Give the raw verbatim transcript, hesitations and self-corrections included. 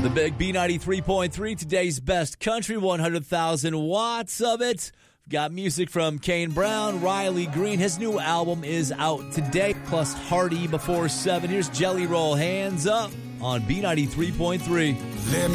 The big B ninety-three point three, today's best country, one hundred thousand watts of it. We've got music from Kane Brown, Riley Green. His new album is out today, plus Hardy before seven. Here's Jelly Roll, Hands Up on B ninety-three point three.